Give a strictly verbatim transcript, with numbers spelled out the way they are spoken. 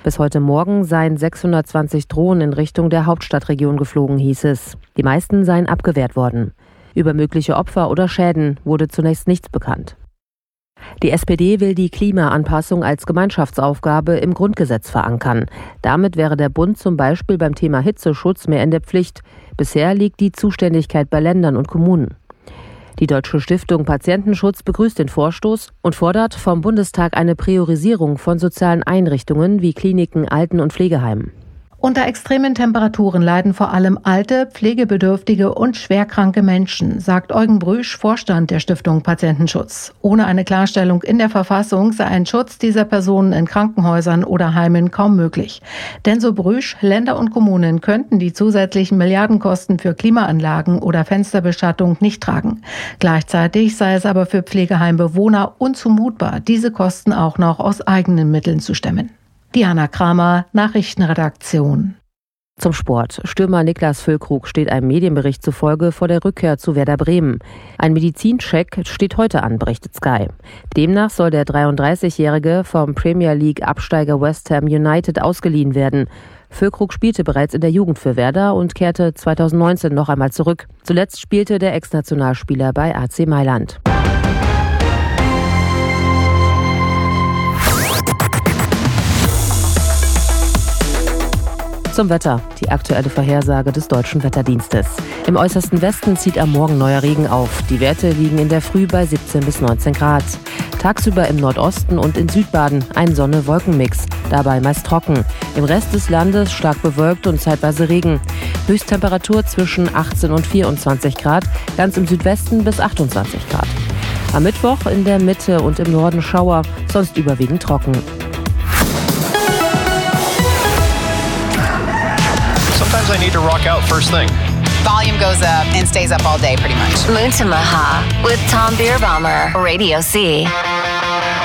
Bis heute Morgen seien sechshundertzwanzig Drohnen in Richtung der Hauptstadtregion geflogen, hieß es. Die meisten seien abgewehrt worden. Über mögliche Opfer oder Schäden wurde zunächst nichts bekannt. Die S P D will die Klimaanpassung als Gemeinschaftsaufgabe im Grundgesetz verankern. Damit wäre der Bund zum Beispiel beim Thema Hitzeschutz mehr in der Pflicht. Bisher liegt die Zuständigkeit bei Ländern und Kommunen. Die Deutsche Stiftung Patientenschutz begrüßt den Vorstoß und fordert vom Bundestag eine Priorisierung von sozialen Einrichtungen wie Kliniken, Alten- und Pflegeheimen. Unter extremen Temperaturen leiden vor allem alte, pflegebedürftige und schwerkranke Menschen, sagt Eugen Brüsch, Vorstand der Stiftung Patientenschutz. Ohne eine Klarstellung in der Verfassung sei ein Schutz dieser Personen in Krankenhäusern oder Heimen kaum möglich. Denn so Brüsch, Länder und Kommunen könnten die zusätzlichen Milliardenkosten für Klimaanlagen oder Fensterbestattung nicht tragen. Gleichzeitig sei es aber für Pflegeheimbewohner unzumutbar, diese Kosten auch noch aus eigenen Mitteln zu stemmen. Diana Kramer, Nachrichtenredaktion. Zum Sport. Stürmer Niklas Füllkrug steht einem Medienbericht zufolge vor der Rückkehr zu Werder Bremen. Ein Medizincheck steht heute an, berichtet Sky. Demnach soll der dreiunddreißigjährige vom Premier League-Absteiger West Ham United ausgeliehen werden. Füllkrug spielte bereits in der Jugend für Werder und kehrte zweitausendneunzehn noch einmal zurück. Zuletzt spielte der Ex-Nationalspieler bei A C Mailand. Zum Wetter, die aktuelle Vorhersage des Deutschen Wetterdienstes. Im äußersten Westen zieht am Morgen neuer Regen auf. Die Werte liegen in der Früh bei siebzehn bis neunzehn Grad. Tagsüber im Nordosten und in Südbaden ein Sonne-Wolken-Mix, dabei meist trocken. Im Rest des Landes stark bewölkt und zeitweise Regen. Höchsttemperatur zwischen achtzehn und vierundzwanzig Grad, ganz im Südwesten bis achtundzwanzig Grad. Am Mittwoch in der Mitte und im Norden Schauer, sonst überwiegend trocken. Sometimes I need to rock out first thing. Volume goes up and stays up all day pretty much. Moon to Maha with Tom Bierbaumer, Radio C.